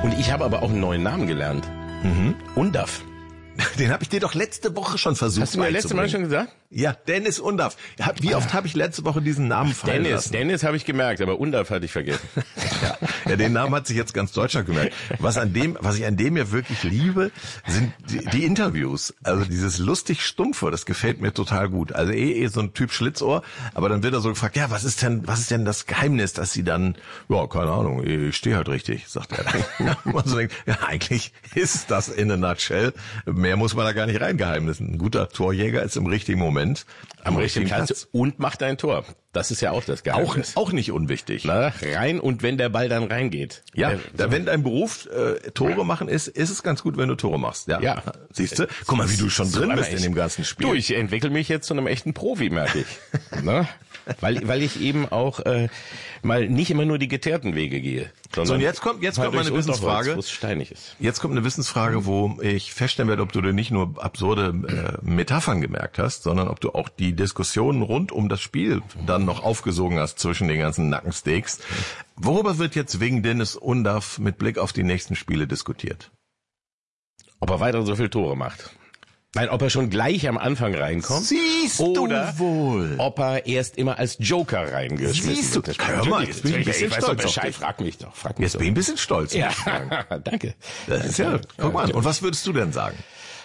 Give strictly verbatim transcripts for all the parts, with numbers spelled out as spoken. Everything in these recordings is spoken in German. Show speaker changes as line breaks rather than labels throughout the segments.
Und ich habe aber auch einen neuen Namen gelernt. Mhm. Undav.
Den habe ich dir doch letzte Woche schon versucht.
Hast du mir letzte Mal schon gesagt?
Ja, Dennis Undav. Wie oft habe ich letzte Woche diesen Namen fallen
Dennis,
lassen?
Dennis habe ich gemerkt, aber Undav hatte ich vergessen.
ja. ja, den Namen hat sich jetzt ganz Deutschland gemerkt. Was an dem, was ich an dem ja wirklich liebe, sind die, die Interviews. Also dieses lustig Stumpfe, das gefällt mir total gut. Also eh, eh so ein Typ Schlitzohr, aber dann wird er so gefragt, ja, was ist denn, was ist denn das Geheimnis, dass sie dann, ja, keine Ahnung, ich stehe halt richtig, sagt er dann. Man so denkt, ja, eigentlich ist das in a nutshell. Mehr muss man da gar nicht reingeheimnissen. Ein guter Torjäger ist im richtigen Moment
am richtigen Platz und macht ein Tor. Das ist ja auch das Geheimnis.
Auch, auch nicht unwichtig.
Na, rein und wenn der Ball dann reingeht.
Ja,
äh,
da, wenn dein Beruf äh, Tore machen ist, ist es ganz gut, wenn du Tore machst. Ja,
ja.
Siehst du? Guck mal, wie du schon drin bist in dem ganzen Spiel.
Du, ich entwickle mich jetzt zu einem echten Profi, merke ich. Na? Weil, weil ich eben auch äh, mal nicht immer nur die geteerten Wege gehe.
So, und jetzt kommt, jetzt kommt mal eine Wissensfrage.
Wo es steinig ist.
Jetzt kommt eine Wissensfrage, wo ich feststellen werde, ob du dir nicht nur absurde äh, Metaphern gemerkt hast, sondern ob du auch die Diskussionen rund um das Spiel dann noch aufgesogen hast zwischen den ganzen Nackensteaks. Worüber wird jetzt wegen Dennis Undav mit Blick auf die nächsten Spiele diskutiert?
Ob er weiter so viele Tore macht. Nein, ob er schon gleich am Anfang reinkommt.
Siehst
oder
du wohl.
Ob er erst immer als Joker reingeschmissen
Siehst du,
wird.
hör mal, jetzt bin ich ein bisschen
ich
stolz auf
Bescheid,
dich.
frag mich doch. Frag mich
Jetzt
doch.
bin ich ein bisschen stolz.
Ja, danke.
Das ist ja, guck mal an. Und was würdest du denn sagen?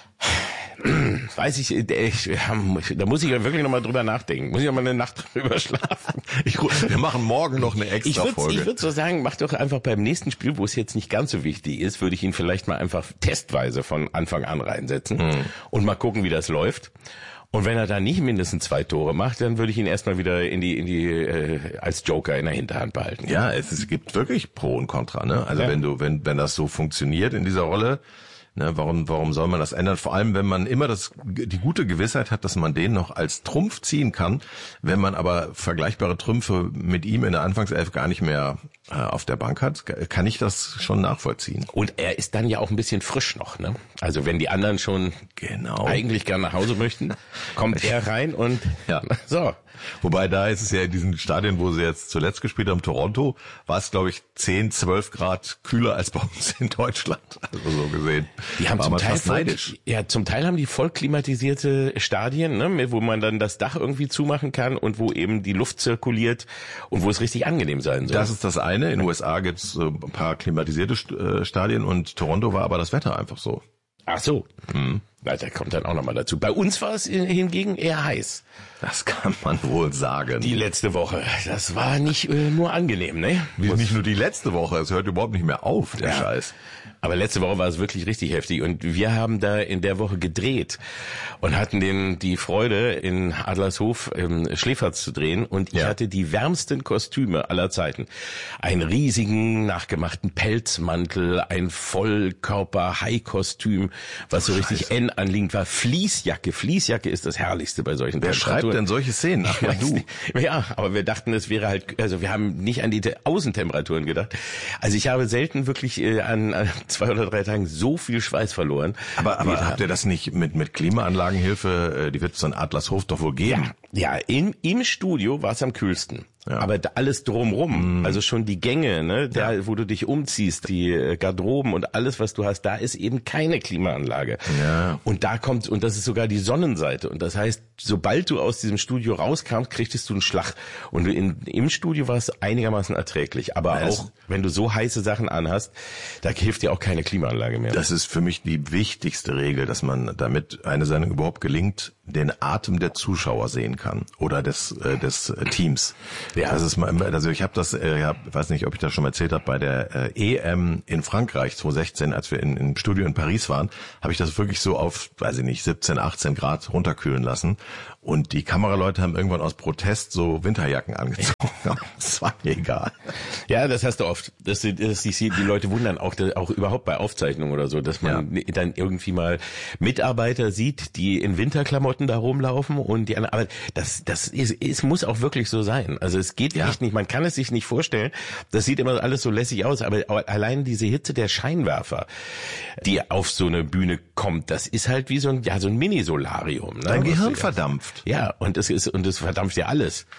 Weiß ich, ich, da muss ich ja wirklich nochmal drüber nachdenken. Muss ich nochmal eine Nacht drüber schlafen.
Ich, wir machen morgen noch eine extra
ich
Folge.
Ich würde so sagen, mach doch einfach beim nächsten Spiel, wo es jetzt nicht ganz so wichtig ist, würde ich ihn vielleicht mal einfach testweise von Anfang an reinsetzen mhm. und mal gucken, wie das läuft. Und wenn er da nicht mindestens zwei Tore macht, dann würde ich ihn erstmal wieder in die in die äh, als Joker in der Hinterhand behalten.
Ja, es, es gibt wirklich Pro und Contra, ne? Also ja. wenn du wenn wenn das so funktioniert in dieser Rolle, ne, warum warum soll man das ändern? Vor allem, wenn man immer das die gute Gewissheit hat, dass man den noch als Trumpf ziehen kann, wenn man aber vergleichbare Trümpfe mit ihm in der Anfangself gar nicht mehr äh, auf der Bank hat, kann ich das schon nachvollziehen.
Und er ist dann ja auch ein bisschen frisch noch, ne? Also wenn die anderen schon
genau
eigentlich gerne nach Hause möchten, kommt er rein und
ja.
so.
Wobei da ist es ja in diesen Stadien, wo sie jetzt zuletzt gespielt haben, Toronto, war es, glaube ich, zehn, zwölf Grad kühler als bei uns in Deutschland. Also so gesehen.
Die haben
war
zum
man
Teil
fast
voll,
neidisch.
Ja, zum Teil haben die voll klimatisierte Stadien, ne, wo man dann das Dach irgendwie zumachen kann und wo eben die Luft zirkuliert und wo es richtig angenehm sein soll.
Das ist das eine. In den U S A gibt es äh, ein paar klimatisierte St- äh, Stadien und Toronto war aber das Wetter einfach so.
Ach so.
Hm.
Na, da kommt dann auch nochmal dazu. Bei uns war es hingegen eher heiß.
Das kann man wohl sagen.
Die letzte Woche. Das war nicht äh, nur angenehm, ne?
Wie, nicht nur die letzte Woche, es hört überhaupt nicht mehr auf, der
ja.
Scheiß.
Aber letzte Woche war es wirklich richtig heftig und wir haben da in der Woche gedreht und hatten den die Freude, in Adlershof ähm, Schläferz zu drehen und ich
ja.
hatte die wärmsten Kostüme aller Zeiten. Einen riesigen, nachgemachten Pelzmantel, ein Vollkörper-High-Kostüm, was so richtig
Scheiße.
eng anliegend war. Fließjacke, Fließjacke ist das Herrlichste bei solchen
Wer
Temperaturen.
schreibt denn solche Szenen? Ach ja, du.
Ja, aber wir dachten, es wäre halt, also wir haben nicht an die Außentemperaturen gedacht. Also ich habe selten wirklich äh, an, an zwei oder drei Tagen so viel Schweiß verloren.
Aber, aber habt ihr das nicht mit mit Klimaanlagenhilfe, die wird es so in Adlershof doch wohl geben?
Ja, ja im, im Studio war es am kühlsten. Ja. Aber da alles drumrum, mm. also schon die Gänge, ne, da, ja. wo du dich umziehst, die Garderoben und alles, was du hast, da ist eben keine Klimaanlage.
Ja.
Und da kommt, und das ist sogar die Sonnenseite. Und das heißt, sobald du aus diesem Studio rauskamst, kriegtest du einen Schlag. Und in, im Studio war es einigermaßen erträglich. Aber ja, auch, wenn du so heiße Sachen anhast, da hilft dir auch keine Klimaanlage mehr.
Das ist für mich die wichtigste Regel, dass man, damit eine Sendung überhaupt gelingt, den Atem der Zuschauer sehen kann. Oder des, äh, des äh, Teams. Ja, das ist mal, also ich habe das, äh, ja, weiß nicht, ob ich das schon mal erzählt habe, bei der äh, E M in Frankreich zwanzig sechzehn, als wir in, im Studio in Paris waren, habe ich das wirklich so auf, weiß ich nicht, siebzehn, achtzehn Grad runterkühlen lassen. Und die Kameraleute haben irgendwann aus Protest so Winterjacken angezogen. Das war mir egal.
Ja, das hast du oft. Dass die, dass die, die Leute wundern auch, auch überhaupt bei Aufzeichnungen oder so, dass man ja. dann irgendwie mal Mitarbeiter sieht, die in Winterklamotten da rumlaufen und die anderen. Aber das, das ist, es muss auch wirklich so sein. Also es geht ja. echt nicht. Man kann es sich nicht vorstellen. Das sieht immer alles so lässig aus. Aber allein diese Hitze der Scheinwerfer, die auf so eine Bühne kommt, das ist halt wie so ein, ja, so ein Mini-Solarium. Ne?
Dein Gehirn verdampft.
Ja, und es ist, und es verdampft ja alles.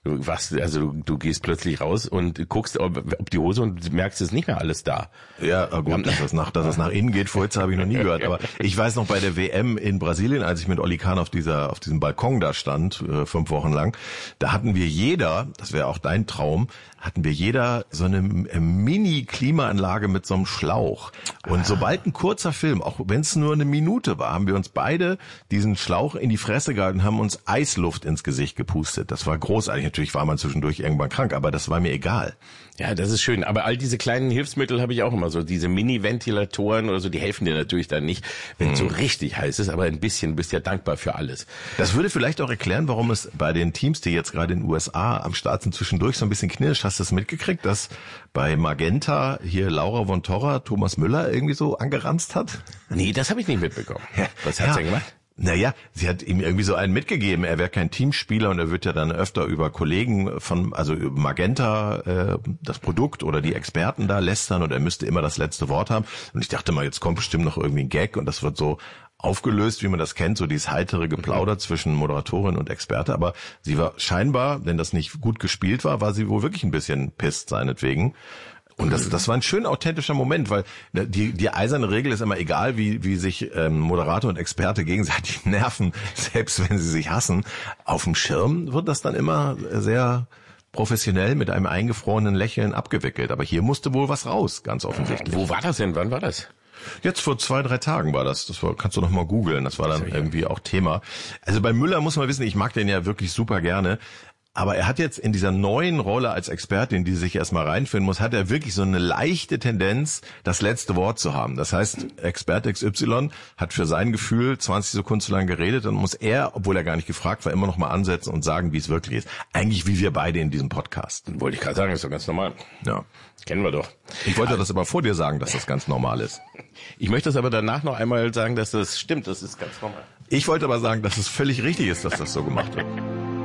Du, was, also du, du gehst plötzlich raus und guckst, ob, ob die Hose und merkst, es ist nicht mehr alles da.
Ja, gut, dass das nach, dass das nach innen geht, vorher habe ich noch nie gehört. Aber ich weiß noch bei der W M in Brasilien, als ich mit Oli Kahn auf dieser, auf diesem Balkon da stand, äh, fünf Wochen lang, da hatten wir jeder, das wäre auch dein Traum, hatten wir jeder so eine Mini-Klimaanlage mit so einem Schlauch. Und sobald ein kurzer Film, auch wenn es nur eine Minute war, haben wir uns beide diesen Schlauch in die Fresse gehalten und haben uns Eisluft ins Gesicht gepustet. Das war großartig. Natürlich war man zwischendurch irgendwann krank, aber das war mir egal.
Ja, das ist schön. Aber all diese kleinen Hilfsmittel habe ich auch immer so. Diese Mini-Ventilatoren oder so, die helfen dir natürlich dann nicht, wenn es hm. so richtig heiß ist. Aber ein bisschen bist ja dankbar für alles.
Das würde vielleicht auch erklären, warum es bei den Teams, die jetzt gerade in den U S A am Start sind, zwischendurch so ein bisschen knirscht. Hast du es mitgekriegt, dass bei Magenta hier Laura von Torra Thomas Müller irgendwie so angeranzt hat?
Nee, das habe ich nicht mitbekommen. Was hat's
ja.
denn gemacht?
Naja, sie hat ihm irgendwie so einen mitgegeben, er wäre kein Teamspieler und er wird ja dann öfter über Kollegen von, also über Magenta, äh, das Produkt oder die Experten da lästern und er müsste immer das letzte Wort haben. Und ich dachte mal, jetzt kommt bestimmt noch irgendwie ein Gag und das wird so aufgelöst, wie man das kennt, so dieses heitere Geplauder mhm. zwischen Moderatorin und Experte. Aber sie war scheinbar, wenn das nicht gut gespielt war, war sie wohl wirklich ein bisschen pisst seinetwegen. Und das, das war ein schön authentischer Moment, weil die, die eiserne Regel ist immer egal, wie, wie sich ähm, Moderator und Experte gegenseitig nerven, selbst wenn sie sich hassen. Auf dem Schirm wird das dann immer sehr professionell mit einem eingefrorenen Lächeln abgewickelt. Aber hier musste wohl was raus, ganz offensichtlich.
Wo war das denn? Wann war das?
Jetzt vor zwei, drei Tagen war das. Das war, kannst du noch mal googeln. Das war dann irgendwie auch Thema. Also bei Müller muss man wissen, ich mag den ja wirklich super gerne. Aber er hat jetzt in dieser neuen Rolle als Expertin, die sich erstmal reinfinden muss, hat er wirklich so eine leichte Tendenz, das letzte Wort zu haben. Das heißt, Experte X Y hat für sein Gefühl zwanzig Sekunden zu lang geredet, dann muss er, obwohl er gar nicht gefragt war, immer noch mal ansetzen und sagen, wie es wirklich ist. Eigentlich wie wir beide in diesem Podcast.
Wollte ich gerade sagen, ist doch ganz normal.
Ja.
Kennen wir doch.
Ich wollte das aber vor dir sagen, dass das ganz normal ist.
Ich möchte das aber danach noch einmal sagen, dass das stimmt, das ist ganz normal.
Ich wollte aber sagen, dass es völlig richtig ist, dass das so gemacht wird.